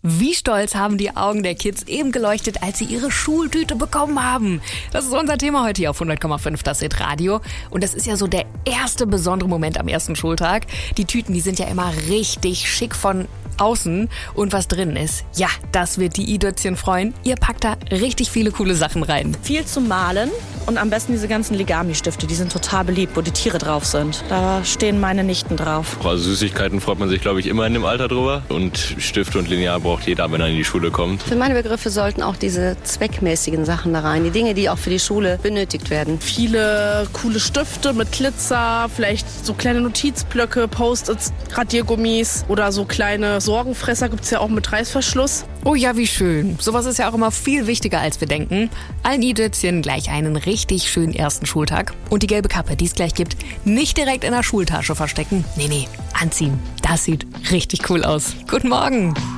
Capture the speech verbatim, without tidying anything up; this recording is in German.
Wie stolz haben die Augen der Kids eben geleuchtet, als sie ihre Schultüte bekommen haben. Das ist unser Thema heute hier auf hundert Komma fünf das Hit Radio. Und das ist ja so der erste besondere Moment am ersten Schultag. Die Tüten, die sind ja immer richtig schick von außen. Und was drin ist, ja, das wird die i-Dötzchen freuen. Ihr packt da richtig viele coole Sachen rein. Viel zum Malen und am besten diese ganzen Legami-Stifte, die sind total beliebt, wo die Tiere drauf sind. Da stehen meine Nichten drauf. Also Süßigkeiten freut man sich, glaube ich, immer in dem Alter drüber. Und Stift und Lineal braucht jeder, wenn er in die Schule kommt. Für meine Begriffe sollten auch diese zweckmäßigen Sachen da rein, die Dinge, die auch für die Schule benötigt werden. Viele coole Stifte mit Glitzer, vielleicht so kleine Notizblöcke, Post-its, Radiergummis oder so kleine Sorgenfresser gibt es ja auch mit Reißverschluss. Oh ja, wie schön. Sowas ist ja auch immer viel wichtiger, als wir denken. Allen i-Dötzchen gleich einen richtig schönen ersten Schultag. Und die gelbe Kappe, die es gleich gibt, nicht direkt in der Schultasche verstecken. Nee, nee, anziehen. Das sieht richtig cool aus. Guten Morgen.